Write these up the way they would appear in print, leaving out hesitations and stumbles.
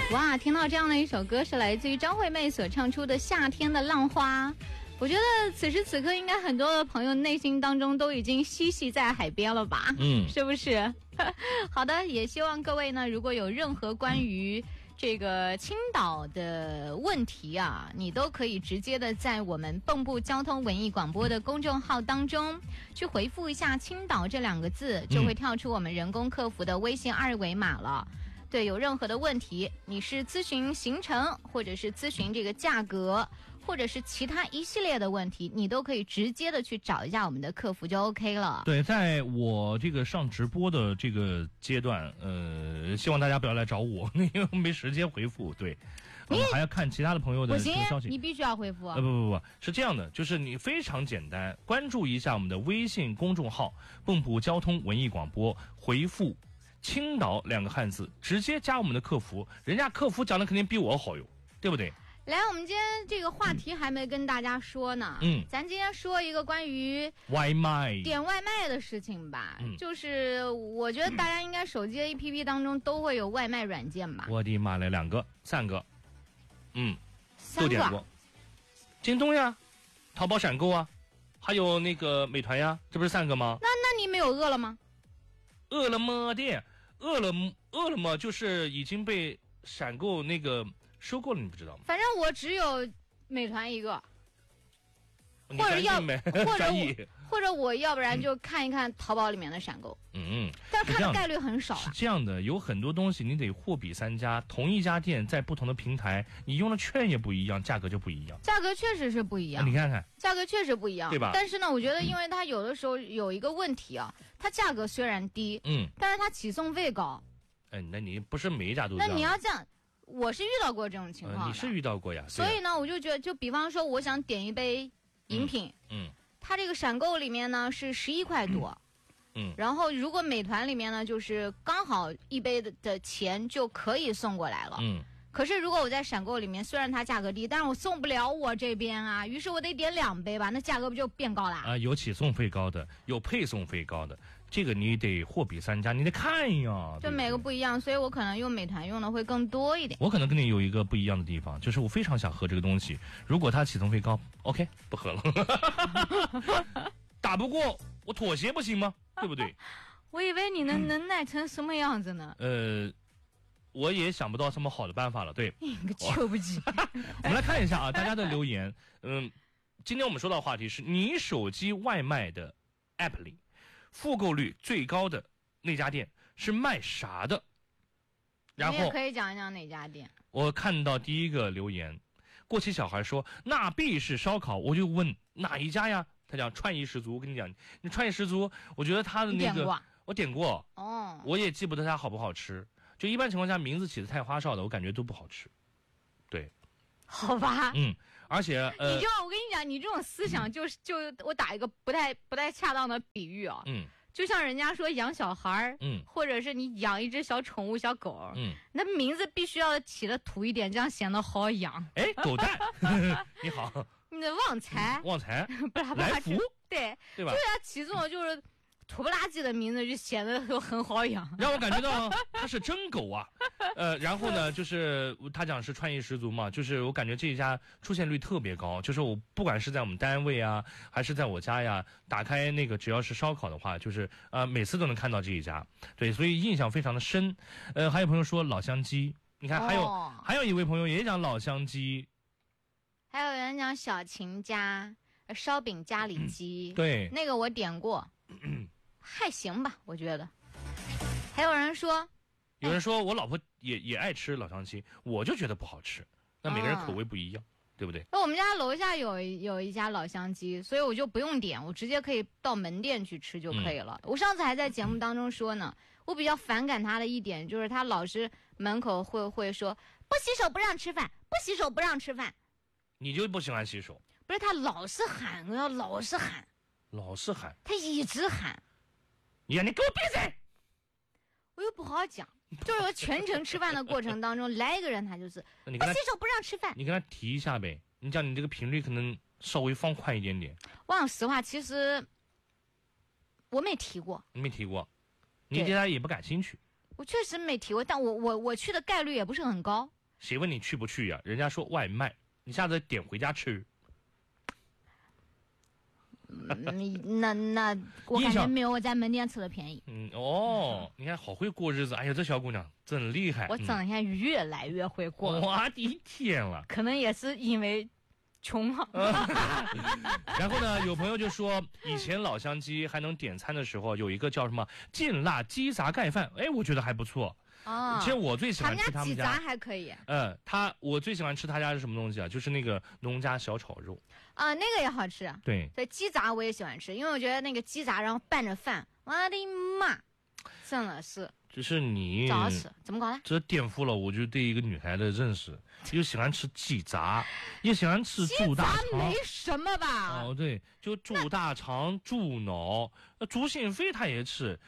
哇，听到这样的一首歌是来自于张惠妹所唱出的《夏天的浪花》，我觉得此时此刻应该很多的朋友内心当中都已经嬉戏在海边了吧？是不是？好的，也希望各位呢，如果有任何关于这个青岛的问题啊，你都可以直接的在我们蚌埠交通文艺广播的公众号当中去回复一下青岛这2个字，就会跳出我们人工客服的微信2维码了。对，有任何的问题，你是咨询行程，或者是咨询这个价格，或者是其他一系列的问题，你都可以直接的去找一下我们的客服就 OK 了。 对，在我这个上直播的这个阶段，希望大家不要来找我，因为我没时间回复。对，我还要看其他的朋友的这个消息。 你必须要回复。 不，是这样的，就是你非常简单，关注一下我们的微信公众号“蚌埠交通文艺广播”，回复青岛2个汉字，直接加我们的客服，人家客服讲的肯定比我好哟，对不对？ 来，我们今天这个话题还没跟大家说呢。咱今天说一个关于外卖点外卖的事情吧。就是我觉得大家应该手机的 APP 当中都会有外卖软件吧。 我的妈了，2个、3个， 都点过。京东呀，淘宝闪购啊，还有那个美团呀，这不是3个吗？ 那你没有饿了么？ 饿了么店，饿了么就是已经被闪购那个收购了，你不知道吗？ 反正我只有美团一个，或者我要不然就看一看淘宝里面的闪购。但是看的概率很少。 是这样的，有很多东西你得货比3家，同一家店在不同的平台，你用的券也不一样，价格就不一样。 价格确实是不一样。 你看看， 价格确实不一样， 对吧？ 但是呢，我觉得因为它有的时候有一个问题啊，它价格虽然低，但是它起送费高。 那你不是每一家都这样？ 那你要这样。我是遇到过这种情况的。 你是遇到过呀。 所以呢，我就觉得，就比方说我想点一杯饮品，它这个闪购里面呢是11块多，然后如果美团里面呢就是刚好一杯的钱就可以送过来了，可是如果我在闪购里面，虽然它价格低，但是我送不了我这边啊，于是我得点2杯吧，那价格不就变高啦？ 有起送费高的，有配送费高的，这个你得货比3家，你得看呀。 就每个不一样，所以我可能用美团用的会更多一点。 我可能跟你有一个不一样的地方，就是我非常想喝这个东西，如果它起送费高 ，OK， 不喝了。打不过我妥协不行吗？对不对？ 我以为你能耐成什么样子呢？ 我也想不到什么好的办法了。对， 你个臭不济。 我们来看一下啊，大家的留言。今天我们说到的话题是你手机外卖的 app 里复购率最高的那家店是卖啥的？然后你也可以讲一讲哪家店。 我看到第一个留言，过期小孩说那必是烧烤，我就问哪一家呀？他讲创意十足。我跟你讲，你创意十足，我觉得他的那个我点过哦，我也记不得它好不好吃。就一般情况下，名字起的太花哨的，我感觉都不好吃。对， 好吧。 而且你就我跟你讲，你这种思想就我打一个不太恰当的比喻啊。就像人家说养小孩或者是你养一只小宠物小狗，那名字必须要起的土一点，这样显得好养。 狗蛋，你好。 你的旺财，不是来福， 对吧？ 对啊，起这种就是土不拉几的名字，就显得很好养， 让我感觉到它是真狗啊。然后呢，就是他讲是创意十足嘛，就是我感觉这一家出现率特别高，就是我不管是在我们单位啊，还是在我家呀，打开那个只要是烧烤的话，就是每次都能看到这一家。对，所以印象非常的深。还有朋友说老乡鸡，你看还有一位朋友也讲老乡鸡。 还有人讲小秦家烧饼家里鸡， 对， 那个我点过，还行吧，我觉得。还有人说我老婆也爱吃老乡鸡，我就觉得不好吃。那每个人口味不一样，对不对？ 那我们家楼下有一家老乡鸡，所以我就不用点，我直接可以到门店去吃就可以了。我上次还在节目当中说呢，我比较反感他的一点就是他老是门口会说不洗手不让吃饭，不洗手不让吃饭。 你就不喜欢洗手？ 不是，他老是喊，老是喊，他一直喊。 呀，你给我闭嘴！ 我又不好讲，就是我全程吃饭的过程当中，来一个人他就是不洗手不让吃饭。 你跟他提一下呗，你讲你这个频率可能稍微放宽一点点。 我讲实话，其实我没提过。 你没提过，你对他也不感兴趣。 我确实没提过，但我去的概率也不是很高。 谁问你去不去呀？人家说外卖，你下次点回家吃。 那我感觉没有我在门店吃的便宜。 你看好会过日子，哎呀，这小姑娘真厉害。 我整天越来越会过。 我的天了！ 可能也是因为穷啊。 然后呢，有朋友就说，以前老乡鸡还能点餐的时候，有一个叫什么劲辣鸡杂盖饭，哎，我觉得还不错。其实我最喜欢吃他们家鸡杂还可以。 我最喜欢吃他家是什么东西啊？就是那个农家小炒肉啊，那个也好吃。 对， 鸡杂我也喜欢吃，因为我觉得那个鸡杂然后拌着饭，我的妈，真的是。 就是你早吃怎么搞的？ 这颠覆了我就对一个女孩的认识，又喜欢吃鸡杂，也喜欢吃猪大肠。 鸡杂没什么吧？ 哦，对，就猪大肠、猪脑、猪心肺她也吃。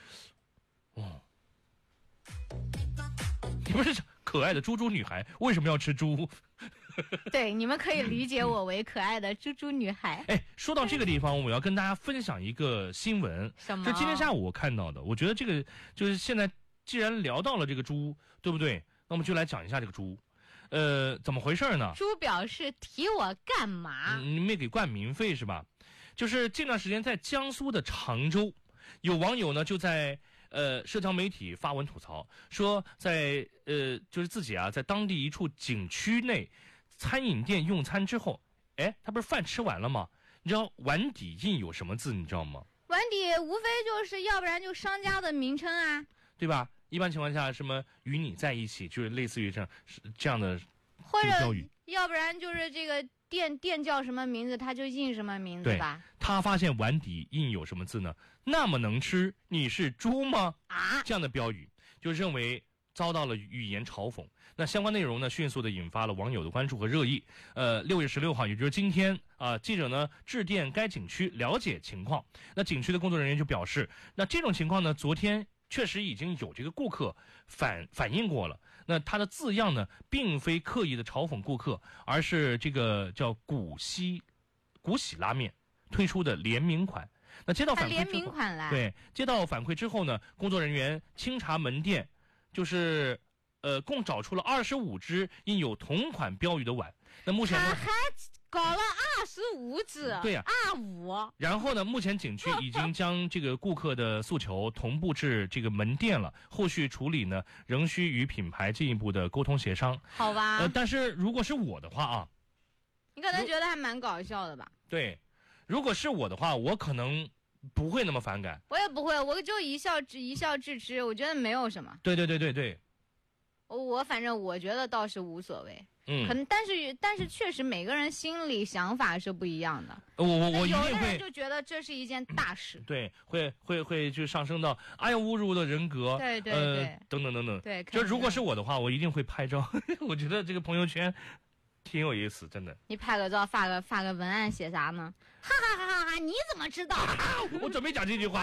你不是可爱的猪猪女孩，为什么要吃猪？ 对，你们可以理解我为可爱的猪猪女孩。 哎，说到这个地方，我要跟大家分享一个新闻。 什么？ 这今天下午我看到的。我觉得这个就是现在既然聊到了这个猪，对不对？那我们就来讲一下这个猪。怎么回事呢？ 猪表示提我干嘛？ 你没给冠名费是吧？就是近段时间在江苏的常州，有网友呢就在社交媒体发文吐槽，说在就是自己啊在当地一处景区内餐饮店用餐之后，哎，他不是饭吃完了吗？你知道碗底印有什么字你知道吗？ 碗底无非就是要不然就商家的名称啊， 对吧？一般情况下什么与你在一起，就是类似于这样的或者标语， 要不然就是这个店叫什么名字，他就印什么名字吧。 他发现碗底印有什么字呢？那么能吃，你是猪吗？ 啊， 这样的标语就认为遭到了语言嘲讽。那相关内容呢，迅速的引发了网友的关注和热议。6月16号，也就是今天记者呢致电该景区了解情况。那景区的工作人员就表示，那这种情况呢，昨天确实已经有这个顾客反映过了。那他的字样呢，并非刻意的嘲讽顾客，而是这个叫古喜拉面推出的联名款。那接到反馈之后， 联名款了。 对，接到反馈之后呢，工作人员清查门店，就是共找出了25只印有同款标语的碗。那目前呢， 他还搞了25只， 对呀 ，25。 然后呢，目前景区已经将这个顾客的诉求同步至这个门店了，后续处理呢，仍需与品牌进一步的沟通协商。 好吧。 但是如果是我的话啊， 你可能觉得还蛮搞笑的吧？ 对，如果是我的话，我可能不会那么反感。 我也不会，我就一笑置之，我觉得没有什么。 对。 我反正我觉得倒是无所谓。 可能但是确实每个人心里想法是不一样的。 我一定会。 有的人就觉得这是一件大事。 对，会就上升到侮辱的人格。 对， 等等。 对， 就如果是我的话，我一定会拍照。我觉得这个朋友圈挺有意思，真的。 你拍个照，发个文案，写啥呢？哈哈哈哈！你怎么知道？ 我准备讲这句话。